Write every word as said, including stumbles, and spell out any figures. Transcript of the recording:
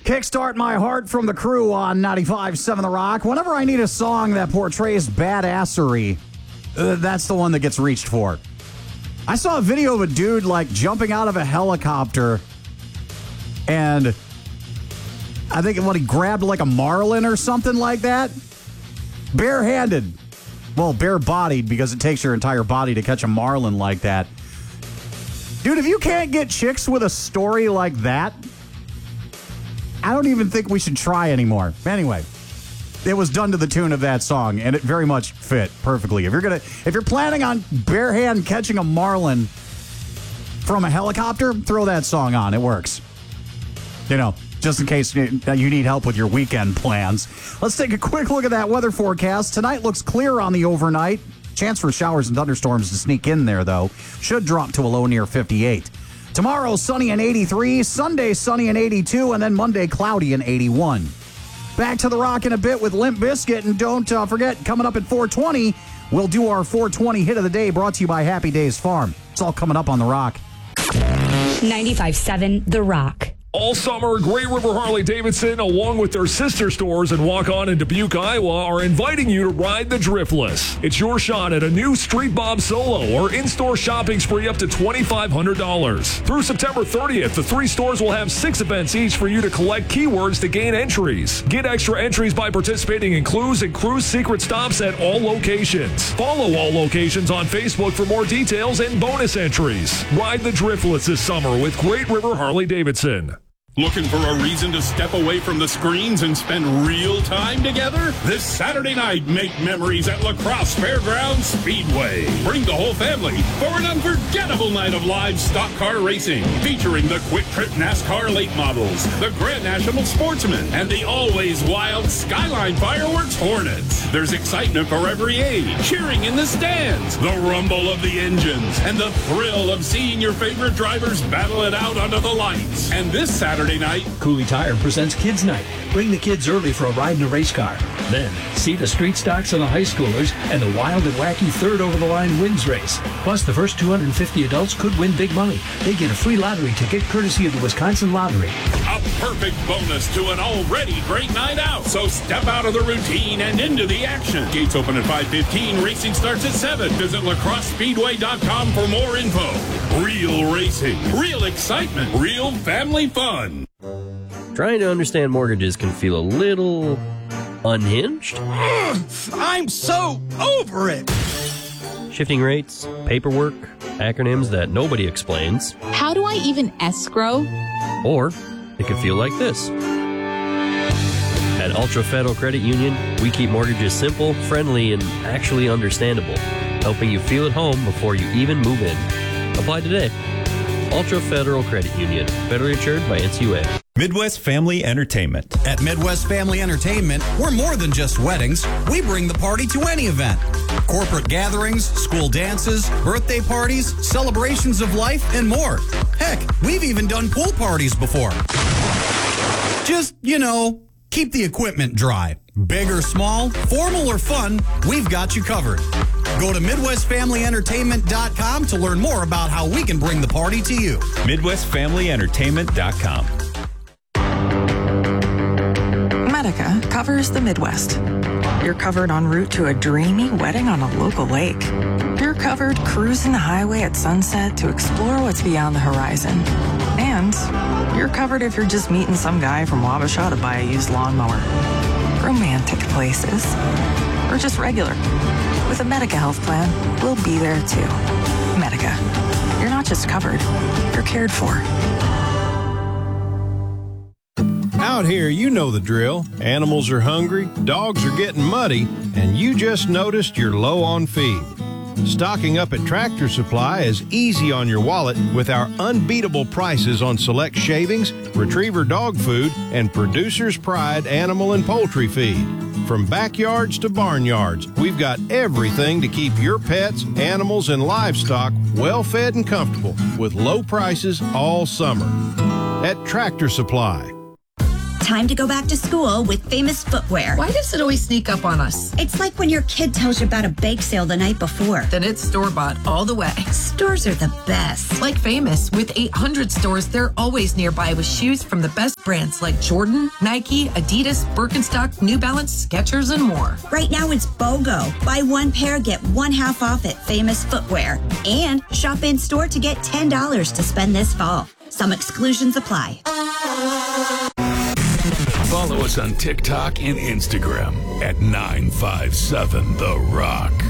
Kickstart My Heart from the Crew on ninety-five point seven The Rock. Whenever I need a song that portrays badassery, uh, that's the one that gets reached for. I saw a video of a dude, like, jumping out of a helicopter, and I think what he grabbed, like, a marlin or something like that. Barehanded. Well, bare-bodied, because it takes your entire body to catch a marlin like that. Dude, if you can't get chicks with a story like that, I don't even think we should try anymore. Anyway, it was done to the tune of that song, and it very much fit perfectly. If you're gonna, if you're planning on barehand catching a marlin from a helicopter, throw that song on. It works. You know, just in case you need help with your weekend plans. Let's take a quick look at that weather forecast. Tonight looks clear on the overnight. Chance for showers and thunderstorms to sneak in there, though. Should drop to a low near fifty-eight. Tomorrow, sunny and eighty-three. Sunday, sunny and eighty-two. And then Monday, cloudy and eighty-one. Back to the Rock in a bit with Limp Bizkit. And don't uh, forget, coming up at four twenty, we'll do our four twenty hit of the day, brought to you by Happy Days Farm. It's all coming up on the Rock. ninety-five point seven The Rock. All summer, Great River Harley-Davidson, along with their sister stores in Waukon and Dubuque, Iowa, are inviting you to ride the Driftless. It's your shot at a new Street Bob Solo or in-store shopping spree up to twenty-five hundred dollars. Through September thirtieth, the three stores will have six events each for you to collect keywords to gain entries. Get extra entries by participating in clues and cruise secret stops at all locations. Follow all locations on Facebook for more details and bonus entries. Ride the Driftless this summer with Great River Harley-Davidson. Looking for a reason to step away from the screens and spend real time together? This Saturday night, make memories at La Crosse Fairgrounds Speedway. Bring the whole family for an unforgettable night of live stock car racing, featuring the Quick Trip NASCAR late models, the Grand National Sportsman, and the always wild Skyline Fireworks Hornets. There's excitement for every age, cheering in the stands, the rumble of the engines, and the thrill of seeing your favorite drivers battle it out under the lights. And this Saturday night, Cooley Tire presents Kids Night. Bring the kids early for a ride in a race car. Then, see the street stocks of the high schoolers and the wild and wacky third over-the-line wins race. Plus, the first two hundred fifty adults could win big money. They get a free lottery ticket courtesy of the Wisconsin Lottery. A perfect bonus to an already great night out. So step out of the routine and into the action. Gates open at five fifteen. Racing starts at seven. Visit la crosse speedway dot com for more info. Real racing, real excitement, real family fun. Trying to understand mortgages can feel a little unhinged. I'm so over it. Shifting rates, paperwork, acronyms that nobody explains. How do I even escrow? Or it could feel like this. At Ultra Federal Credit Union, we keep mortgages simple, friendly, and actually understandable, helping you feel at home before you even move in. Apply today. Ultra Federal Credit Union, federally insured by N C U A. Midwest Family Entertainment. At Midwest Family Entertainment, we're more than just weddings. We bring the party to any event. Corporate gatherings, school dances, birthday parties, celebrations of life, and more. Heck, we've even done pool parties before. Just, you know, keep the equipment dry. Big or small, formal or fun, we've got you covered. Go to Midwest Family Entertainment dot com to learn more about how we can bring the party to you. Midwest Family Entertainment dot com. Medica covers the Midwest. You're covered en route to a dreamy wedding on a local lake. You're covered cruising the highway at sunset to explore what's beyond the horizon. And you're covered if you're just meeting some guy from Wabasha to buy a used lawnmower. Romantic places. Or just regular. With a Medica health plan, we'll be there too. Medica. You're not just covered, you're cared for. Out here, you know the drill. Animals are hungry, dogs are getting muddy, and you just noticed you're low on feed. Stocking up at Tractor Supply is easy on your wallet with our unbeatable prices on select shavings, retriever dog food, and Producer's Pride animal and poultry feed. From backyards to barnyards, we've got everything to keep your pets, animals, and livestock well fed and comfortable with low prices all summer. At Tractor Supply. Time to go back to school with Famous Footwear. Why does it always sneak up on us? It's like when your kid tells you about a bake sale the night before. Then it's store-bought all the way. Stores are the best. Like Famous, with eight hundred stores, they're always nearby with shoes from the best brands like Jordan, Nike, Adidas, Birkenstock, New Balance, Skechers, and more. Right now it's BOGO. Buy one pair, get one half off at Famous Footwear. And shop in-store to get ten dollars to spend this fall. Some exclusions apply. Follow us on TikTok and Instagram at nine five seven The Rock.